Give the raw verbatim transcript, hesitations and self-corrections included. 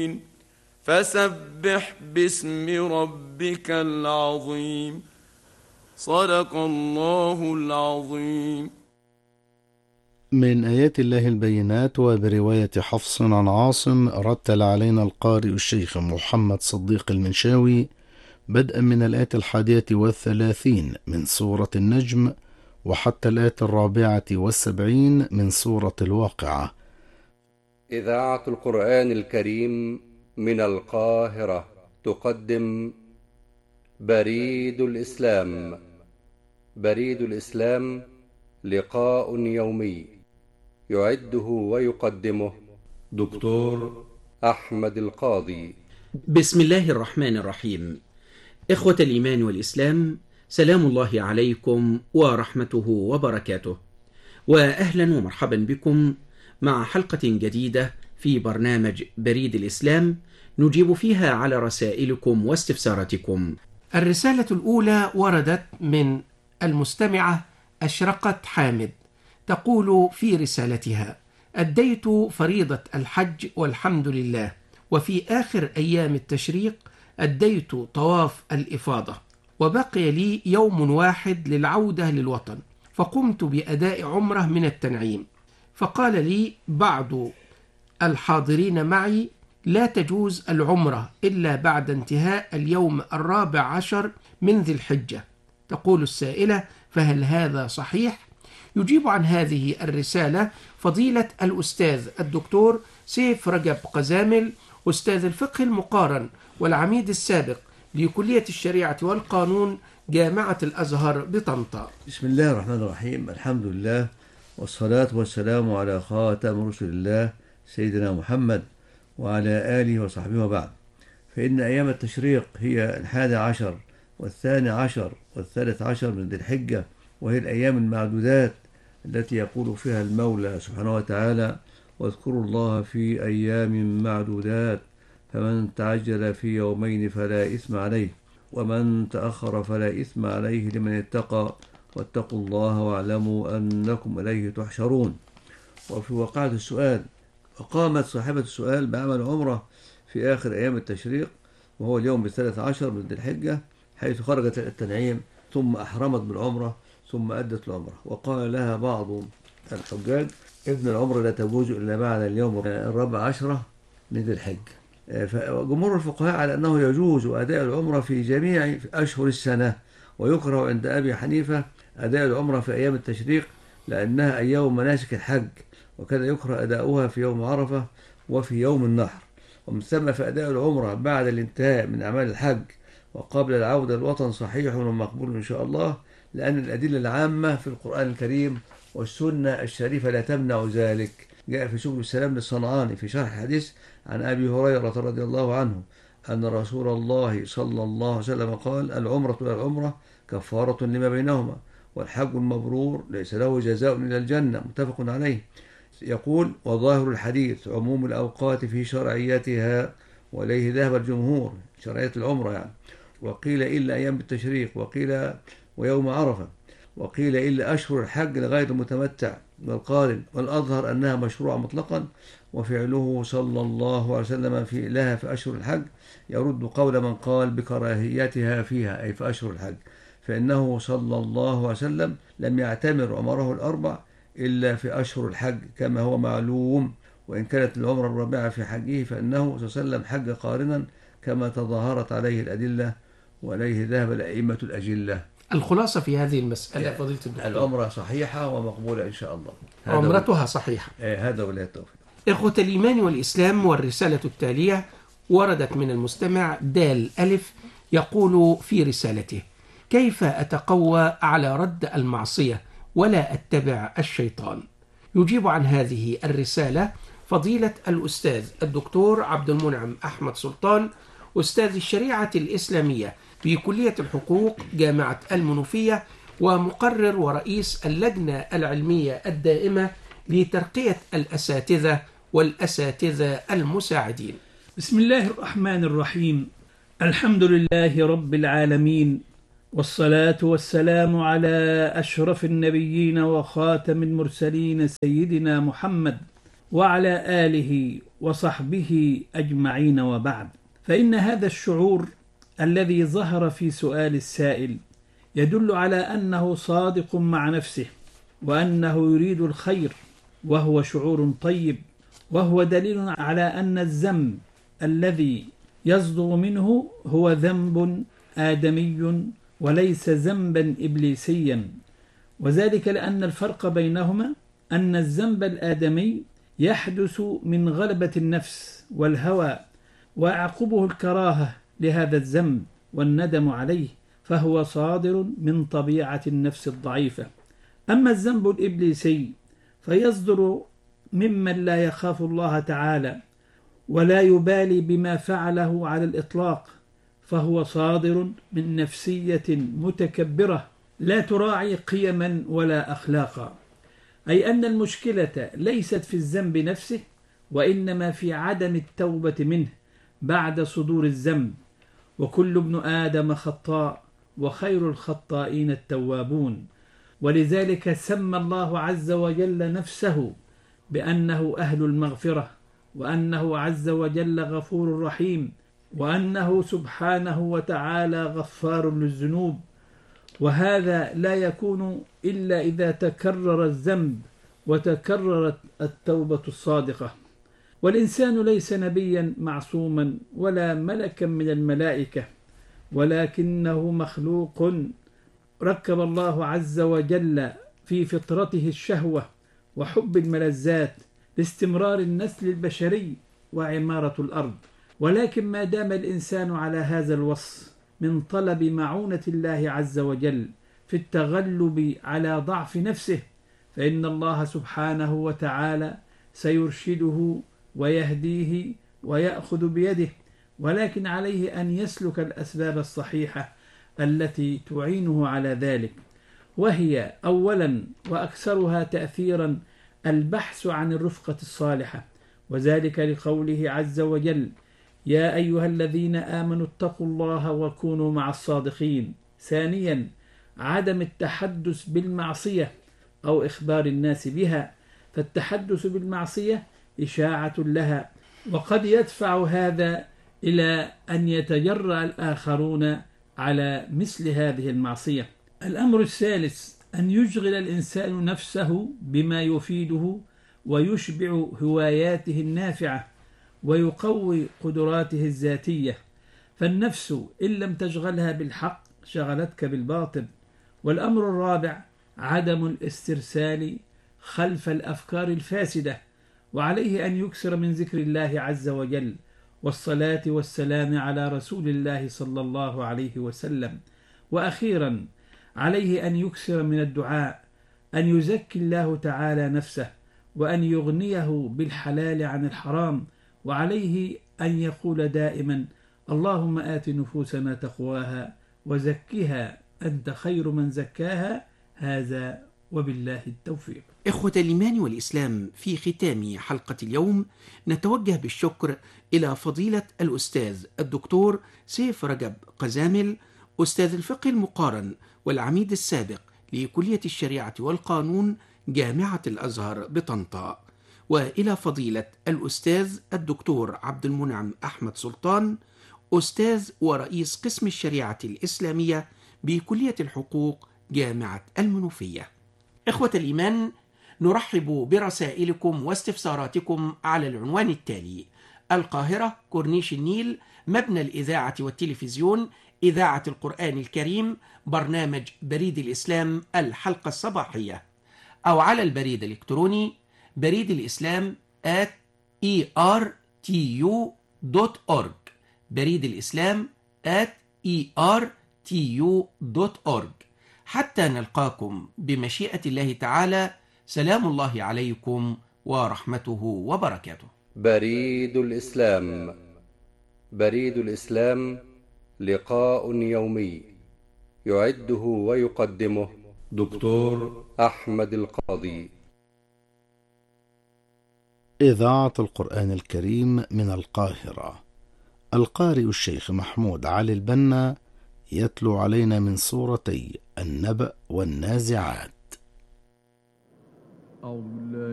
فسبح باسم ربك العظيم. صدق الله العظيم. من آيات الله البينات. وبرواية حفص عن عاصم رتل علينا القارئ الشيخ محمد صديق المنشاوي بدءا من الآية الحادية والثلاثين من سورة النجم وحتى الآية الرابعة والسبعين من سورة الواقعة. إذاعة القرآن الكريم من القاهرة تقدم بريد الإسلام. بريد الإسلام لقاء يومي يعده ويقدمه دكتور أحمد القاضي. بسم الله الرحمن الرحيم. إخوة الإيمان والإسلام، سلام الله عليكم ورحمته وبركاته، وأهلا ومرحبا بكم مع حلقة جديدة في برنامج بريد الإسلام نجيب فيها على رسائلكم واستفساراتكم. الرسالة الأولى وردت من المستمعة أشرقت حامد، تقول في رسالتها: أديت فريضة الحج والحمد لله، وفي آخر أيام التشريق أديت طواف الإفاضة، وبقي لي يوم واحد للعودة للوطن، فقمت بأداء عمرة من التنعيم، فقال لي بعض الحاضرين معي: لا تجوز العمرة إلا بعد انتهاء اليوم الرابع عشر من ذي الحجة. تقول السائلة: فهل هذا صحيح؟ يجيب عن هذه الرسالة فضيلة الأستاذ الدكتور سيف رجب قزامل، أستاذ الفقه المقارن والعميد السابق لكلية الشريعة والقانون جامعة الأزهر بطنطا. بسم الله الرحمن الرحيم. الحمد لله والصلاة والسلام على خاتم رسل الله سيدنا محمد وعلى آله وصحبه وبعد. فإن أيام التشريق هي الحادي عشر والثاني عشر والثالث عشر من ذي الحجة، وهي الأيام المعدودات التي يقول فيها المولى سبحانه وتعالى: واذكروا الله في أيام معدودات فمن تعجل في يومين فلا إثم عليه ومن تأخر فلا إثم عليه لمن اتقى واتقوا الله واعلموا أنكم إليه تحشرون. وفي وقعة السؤال، وقامت صاحبة السؤال بعمل عمرة في آخر أيام التشريق وهو اليوم الثالث عشر من ذي الحجة، حيث خرجت التنعيم ثم أحرمت بالعمرة ثم أدت العمرة. وقال لها بعض الحجاج: ابن العمرة لا تجوز إلا بعد اليوم الرابع عشرة من ذي الحجة. فجمهور الفقهاء على أنه يجوز أداء العمرة في جميع أشهر السنة، ويكره عند أبي حنيفة أداء العمرة في أيام التشريق لأنها أيام مناسك الحج، وكان يكره أداؤها في يوم عرفة وفي يوم النحر. ومن ثم فأداء العمرة بعد الانتهاء من أعمال الحج وقبل العودة للوطن صحيح ومقبول إن شاء الله، لأن الأدلة العامة في القرآن الكريم والسنة الشريفة لا تمنع ذلك. جاء في سبل السلام للصنعاني في شرح الحديث عن أبي هريرة رضي الله عنه أن رسول الله صلى الله عليه وسلم قال: العمرة إلى العمرة كفارة لما بينهما، والحج المبرور ليس له جزاء إلا الجنة، متفق عليه. يقول: وظاهر الحديث عموم الأوقات في شرعيتها، وإليه ذهب الجمهور، شرعية العمرة يعني. وقيل إلا أيام التشريق، وقيل ويوم عرفة، وقيل إلا أشهر الحج لغير المتمتع والقارن، والأظهر أنها مشروعة مطلقا، وفعله صلى الله عليه وسلم في لها في أشهر الحج يرد قول من قال بكراهيتها فيها، أي في أشهر الحج، فإنه صلى الله عليه وسلم لم يعتمر عمره الأربع إلا في أشهر الحج كما هو معلوم، وإن كانت العمرة الرابعة في حجه فإنه صلى الله عليه وسلم حج قارنا كما تظاهرت عليه الأدلة، وإليه ذهب الأئمة الأجلة. الخلاصة في هذه المسألة فضيلة الدكتور: العمرة صحيحة ومقبولة إن شاء الله، عمرتها صحيحة. هذا ولا التوفيق. إخوة الإيمان والإسلام، والرسالة التالية وردت من المستمع دال ألف، يقول في رسالته: كيف أتقوى على رد المعصية ولا أتبع الشيطان؟ يجيب عن هذه الرسالة فضيلة الأستاذ الدكتور عبد المنعم أحمد سلطان، أستاذ الشريعة الإسلامية في كلية الحقوق جامعة المنوفية، ومقرر ورئيس اللجنة العلمية الدائمة لترقية الأساتذة والأساتذة المساعدين. بسم الله الرحمن الرحيم. الحمد لله رب العالمين، والصلاة والسلام على أشرف النبيين وخاتم المرسلين سيدنا محمد وعلى آله وصحبه أجمعين، وبعد. فإن هذا الشعور الذي ظهر في سؤال السائل يدل على أنه صادق مع نفسه، وأنه يريد الخير، وهو شعور طيب، وهو دليل على أن الذنب الذي يصدر منه هو ذنب آدمي وليس ذنبا إبليسيا، وذلك لأن الفرق بينهما أن الذنب الآدمي يحدث من غلبة النفس والهوى، ويعقبه الكراهة لهذا الذنب والندم عليه، فهو صادر من طبيعة النفس الضعيفة. أما الذنب الإبليسي فيصدر ممن لا يخاف الله تعالى ولا يبالي بما فعله على الإطلاق، فهو صادر من نفسية متكبرة لا تراعي قيما ولا أخلاقا، أي أن المشكلة ليست في الذنب نفسه، وإنما في عدم التوبة منه بعد صدور الذنب. وكل ابن آدم خطاء، وخير الخطائين التوابون. ولذلك سمى الله عز وجل نفسه بأنه أهل المغفرة، وأنه عز وجل غفور رحيم، وأنه سبحانه وتعالى غفار للذنوب. وهذا لا يكون إلا إذا تكرر الذنب وتكررت التوبة الصادقة. والإنسان ليس نبيا معصوما ولا ملكا من الملائكة، ولكنه مخلوق ركب الله عز وجل في فطرته الشهوة وحب الملذات لاستمرار النسل البشري وعمارة الأرض. ولكن ما دام الإنسان على هذا الوصف من طلب معونة الله عز وجل في التغلب على ضعف نفسه، فإن الله سبحانه وتعالى سيرشده ويهديه ويأخذ بيده، ولكن عليه أن يسلك الأسباب الصحيحة التي تعينه على ذلك، وهي أولا وأكثرها تأثيرا البحث عن الرفقة الصالحة، وذلك لقوله عز وجل: يا أيها الذين آمنوا اتقوا الله وكونوا مع الصادقين. ثانيا عدم التحدث بالمعصية أو إخبار الناس بها، فالتحدث بالمعصية إشاعة لها، وقد يدفع هذا إلى أن يتجرأ الآخرون على مثل هذه المعصية. الأمر الثالث أن يشغل الإنسان نفسه بما يفيده ويشبع هواياته النافعة ويقوي قدراته الذاتية، فالنفس إن لم تشغلها بالحق شغلتك بالباطل. والأمر الرابع عدم الاسترسال خلف الأفكار الفاسدة، وعليه أن يكثر من ذكر الله عز وجل والصلاة والسلام على رسول الله صلى الله عليه وسلم. وأخيرا عليه أن يكثر من الدعاء، أن يزكي الله تعالى نفسه، وأن يغنيه بالحلال عن الحرام، وعليه أن يقول دائما: اللهم آت نفوسنا تقواها وزكها أنت خير من زكاها. هذا وبالله التوفيق. إخوة الإيمان والإسلام، في ختام حلقة اليوم نتوجه بالشكر إلى فضيلة الأستاذ الدكتور سيف رجب قزامل، أستاذ الفقه المقارن والعميد السابق لكلية الشريعة والقانون جامعة الأزهر بطنطا، وإلى فضيلة الأستاذ الدكتور عبد المنعم أحمد سلطان، أستاذ ورئيس قسم الشريعة الإسلامية بكلية الحقوق جامعة المنوفية. إخوة الإيمان، نرحب برسائلكم واستفساراتكم على العنوان التالي: القاهرة، كورنيش النيل، مبنى الإذاعة والتلفزيون، إذاعة القرآن الكريم، برنامج بريد الإسلام الحلقة الصباحية، أو على البريد الإلكتروني بريد الإسلام at e r t u dot org، بريد الإسلام at e r t u dot org. حتى نلقاكم بمشيئة الله تعالى، سلام الله عليكم ورحمته وبركاته. بريد الإسلام. بريد الإسلام لقاء يومي يعده ويقدمه دكتور أحمد القاضي. إذاعة القرآن الكريم من القاهرة. القارئ الشيخ محمود علي البنا يتلو علينا من سورتي النبأ والنازعات.